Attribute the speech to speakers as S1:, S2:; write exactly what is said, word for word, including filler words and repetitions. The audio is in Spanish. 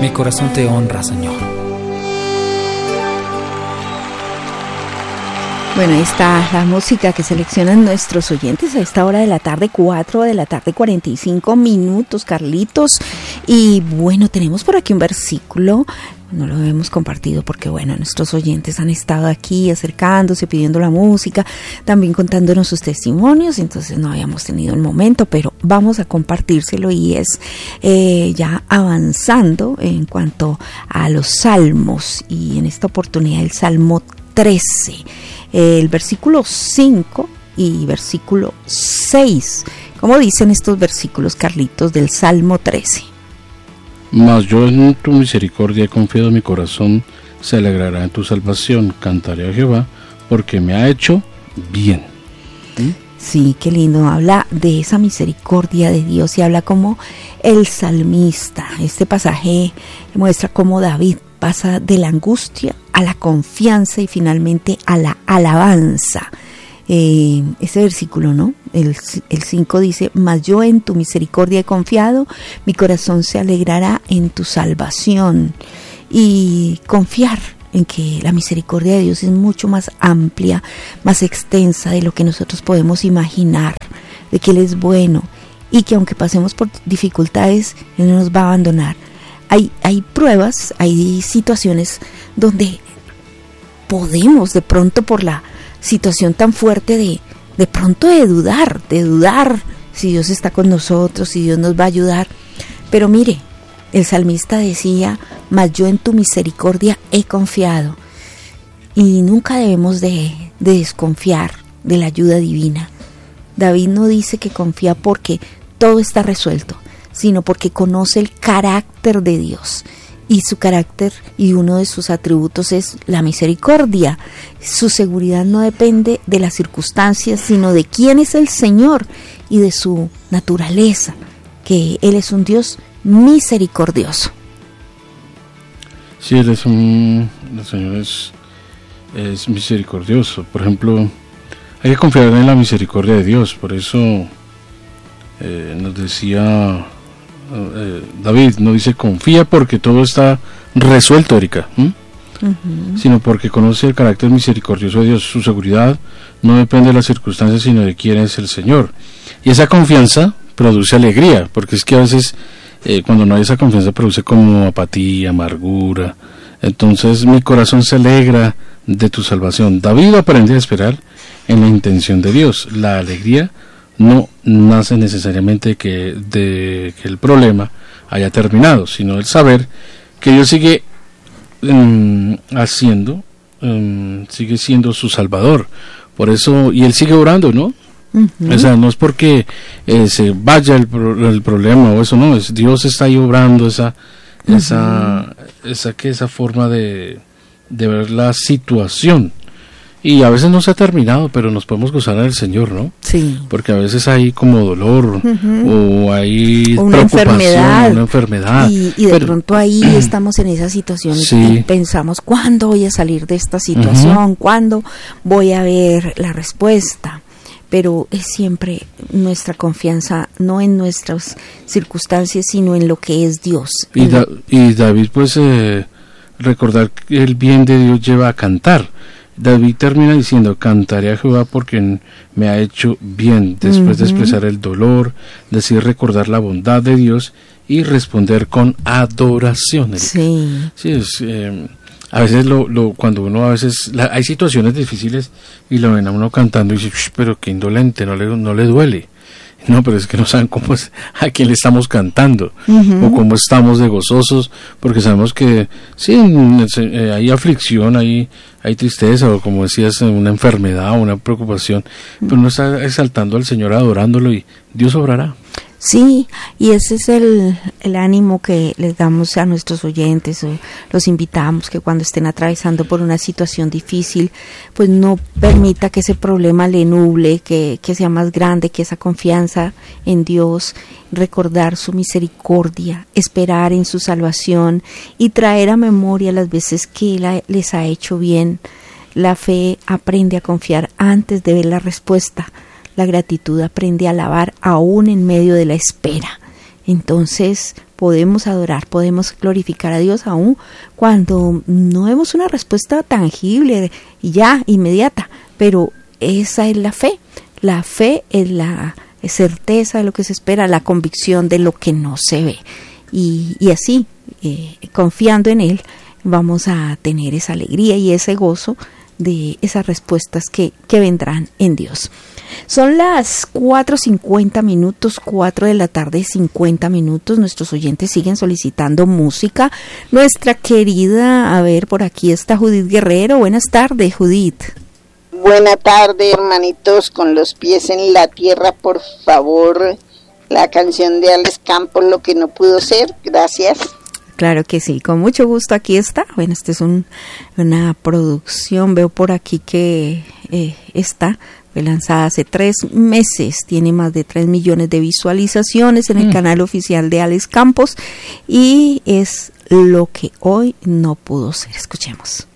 S1: Mi corazón te honra, Señor.
S2: Bueno, ahí está la música que seleccionan nuestros oyentes a esta hora de la tarde, cuatro de la tarde, cuarenta y cinco minutos, Carlitos. Y bueno, tenemos por aquí un versículo, no lo hemos compartido porque bueno, nuestros oyentes han estado aquí acercándose, pidiendo la música, también contándonos sus testimonios, entonces no habíamos tenido el momento, pero vamos a compartírselo y es eh, ya avanzando en cuanto a los salmos y en esta oportunidad el Salmo trece. El versículo cinco y versículo seis. ¿Cómo dicen estos versículos, Carlitos, del Salmo trece?
S3: Mas yo en tu misericordia he confiado, mi corazón se alegrará en tu salvación. Cantaré a Jehová porque me ha hecho bien. ¿Mm?
S2: Sí, qué lindo. Habla de esa misericordia de Dios y habla como el salmista. Este pasaje muestra cómo David pasa de la angustia a la confianza y finalmente a la alabanza. Eh, ese versículo, ¿no? El, el cinco dice, mas yo en tu misericordia he confiado, mi corazón se alegrará en tu salvación. Y confiar en que la misericordia de Dios es mucho más amplia, más extensa de lo que nosotros podemos imaginar, de que Él es bueno y que aunque pasemos por dificultades, Él no nos va a abandonar. Hay, hay pruebas, hay situaciones donde podemos de pronto por la situación tan fuerte de, de pronto de dudar, de dudar si Dios está con nosotros, si Dios nos va a ayudar. Pero mire, el salmista decía, mas yo en tu misericordia he confiado. Y nunca debemos de, de desconfiar de la ayuda divina. David no dice que confía porque todo está resuelto, sino porque conoce el carácter de Dios. Y su carácter y uno de sus atributos es la misericordia. Su seguridad no depende de las circunstancias, sino de quién es el Señor y de su naturaleza, que Él es un Dios misericordioso.
S3: Sí, Él es un... el Señor es, es misericordioso. Por ejemplo, hay que confiar en la misericordia de Dios. Por eso eh, nos decía... Eh, David no dice confía porque todo está resuelto, Erika, ¿Mm? uh-huh. sino porque conoce el carácter misericordioso de Dios. Su seguridad no depende de las circunstancias, sino de quién es el Señor. Y esa confianza produce alegría, porque es que a veces eh, cuando no hay esa confianza produce como apatía, amargura. Entonces mi corazón se alegra de tu salvación. David aprende a esperar en la intención de Dios. La alegría no nace necesariamente que de que el problema haya terminado, sino el saber que Dios sigue um, haciendo, um, sigue siendo su Salvador. Por eso, y Él sigue orando, ¿no? Uh-huh. O sea, no es porque eh, se vaya el, pro, el problema o eso, no, es Dios está ahí obrando esa, uh-huh. esa, esa, que esa forma de, de ver la situación. Y a veces no se ha terminado, pero nos podemos gozar en el Señor, ¿no?
S2: Sí.
S3: Porque a veces hay como dolor, uh-huh. o hay
S2: o una
S3: preocupación,
S2: enfermedad.
S3: una enfermedad.
S2: Y, y de pero, pronto ahí estamos en esa situación sí. y pensamos, ¿cuándo voy a salir de esta situación? Uh-huh. ¿Cuándo voy a ver la respuesta? Pero es siempre nuestra confianza, no en nuestras circunstancias, sino en lo que es Dios.
S3: Y, da, y David, pues, eh, recordar que el bien de Dios lleva a cantar. David termina diciendo, cantaré a Jehová porque me ha hecho bien, después uh-huh. de expresar el dolor, decir recordar la bondad de Dios y responder con adoración.
S2: Sí.
S3: Sí, es, eh, a veces lo, lo, cuando uno a veces, la, hay situaciones difíciles y lo ven a uno cantando y dice, pero qué indolente, no le, no le duele. No, pero es que no saben cómo es, a quién le estamos cantando, uh-huh. o cómo estamos de gozosos, porque sabemos que sí, eh, hay aflicción, hay, hay tristeza, o como decías, una enfermedad, una preocupación, uh-huh. pero uno está exaltando al Señor, adorándolo, y Dios obrará.
S2: Sí, y ese es el, el ánimo que les damos a nuestros oyentes, o los invitamos que cuando estén atravesando por una situación difícil, pues no permita que ese problema le nuble, que, que sea más grande que esa confianza en Dios, recordar su misericordia, esperar en su salvación y traer a memoria las veces que Él les ha hecho bien. La fe aprende a confiar antes de ver la respuesta. La gratitud aprende a alabar aún en medio de la espera. Entonces, podemos adorar, podemos glorificar a Dios aún cuando no vemos una respuesta tangible y ya, inmediata, pero esa es la fe. La fe es la certeza de lo que se espera, la convicción de lo que no se ve. Y, y así, eh, confiando en Él, vamos a tener esa alegría y ese gozo de esas respuestas que, que vendrán en Dios. Son las cuatro cincuenta minutos, cuatro de la tarde, cincuenta minutos. Nuestros oyentes siguen solicitando música. Nuestra querida, a ver, por aquí está Judith Guerrero. Buenas tardes, Judith.
S1: Buena tarde, hermanitos, con los pies en la tierra, por favor, la canción de Alex Campos, Lo que no pudo ser. Gracias.
S2: Claro que sí, con mucho gusto, aquí está. Bueno, esta es un, una producción, veo por aquí que eh, está, fue lanzada hace tres meses, tiene más de tres millones de visualizaciones en el mm. canal oficial de Alex Campos y es Lo que hoy no pudo ser. Escuchemos.